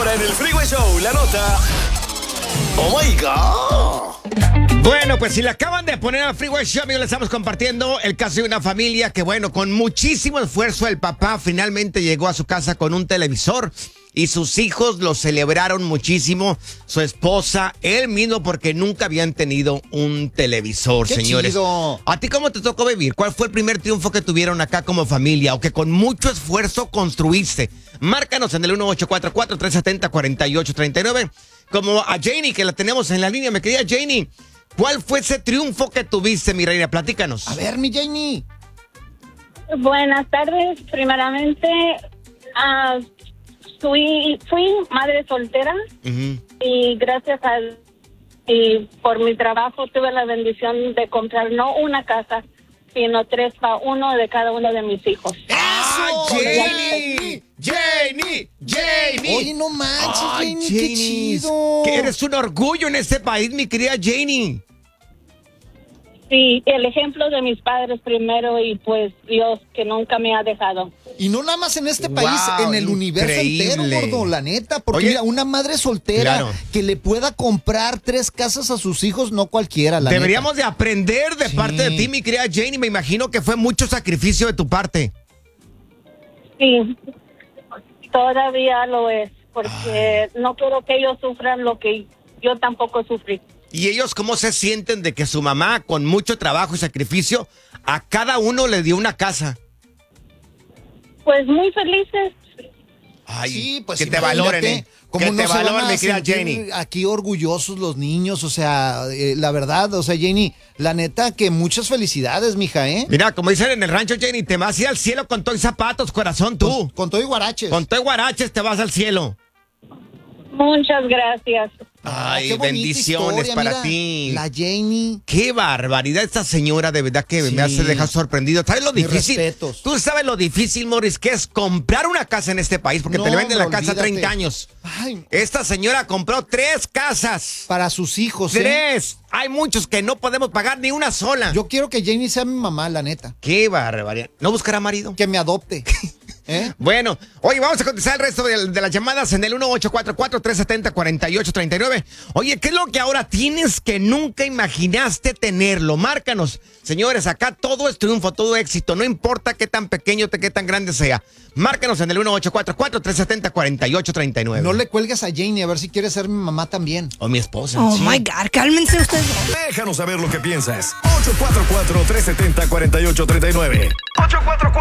Ahora en el Freeway Show, la nota. ¡Oh my God! Bueno, pues si le acaban de poner al Freeway Show, amigos, le estamos compartiendo el caso de una familia que, bueno, con muchísimo esfuerzo el papá finalmente llegó a su casa con un televisor y sus hijos lo celebraron muchísimo, su esposa, él mismo, porque nunca habían tenido un televisor, ¡Qué señores. chido! ¿A ti cómo te tocó vivir? ¿Cuál fue el primer triunfo que tuvieron acá como familia o que con mucho esfuerzo construiste? Márcanos en el 1844-370-4839, como a Janie, que la tenemos en la línea. Mi querida Janie, ¿cuál fue ese triunfo que tuviste, mi reina? Platícanos. A ver, mi Janie. Buenas tardes. Primeramente, fui madre soltera y gracias y por mi trabajo tuve la bendición de comprar no una casa, sino 3 para uno de cada uno de mis hijos. ¡Ah, Janie! ¡Janie! ¡Janie! Oye, no manches, Ay, Janie, qué chido. Que eres un orgullo en este país, mi querida Janie. Sí, el ejemplo de mis padres primero y pues Dios que nunca me ha dejado. Y no nada más en este país, Wow, en el universo entero, increíble. gordo, la neta. Porque Oye, mira, una madre soltera claro, que le pueda comprar 3 casas a sus hijos, no cualquiera, la deberíamos neta. de aprender de Sí. parte de ti, mi querida Janie. Me imagino que fue mucho sacrificio de tu parte. Sí, todavía lo es, porque no quiero que ellos sufran lo que yo tampoco sufrí. ¿Y ellos cómo se sienten de que su mamá, con mucho trabajo y sacrificio, a cada uno le dio una casa? Pues muy felices. Ay, Sí, pues que te imagínate, valoren, ¿eh? ¿Cómo Que no te se van valoren, a mi querida sentir Janie. aquí orgullosos los niños? O sea, la verdad, o sea, Janie, la neta que muchas felicidades, mija, ¿eh? Mira, como dicen en el rancho, Janie, te vas a ir al cielo con todo y zapatos, corazón, tú. Con todo y guaraches. Con todo y guaraches te vas al cielo. Muchas gracias. Ay, Qué bonita bendiciones historia, para mira, ti. La Janie. Qué barbaridad esta señora, de verdad que Sí. me hace dejar sorprendido. ¿Sabes lo Mis difícil? respetos. Tú sabes lo difícil, Morris, que es comprar una casa en este país, porque No, te le venden la hombre, casa olvídate. 30 años. Ay, Esta señora compró 3 casas. para sus hijos, ¿eh? 3. Hay muchos que no podemos pagar ni una sola. Yo quiero que Janie sea mi mamá, la neta. Qué barbaridad. ¿No buscará marido? Que me adopte. ¿Eh? Bueno, oye, vamos a contestar el resto de las llamadas en el 1844-370-4839. Oye, ¿qué es lo que ahora tienes que nunca imaginaste tenerlo? Márcanos. Señores, acá todo es triunfo, todo éxito. No importa qué tan pequeño, qué tan grande sea. Márcanos en el 1844-370-4839. No le cuelgues a Janie, a ver si quiere ser mi mamá también. O mi esposa. Oh Sí. my God, cálmense ustedes. Déjanos saber lo que piensas. 844-370-4839. 844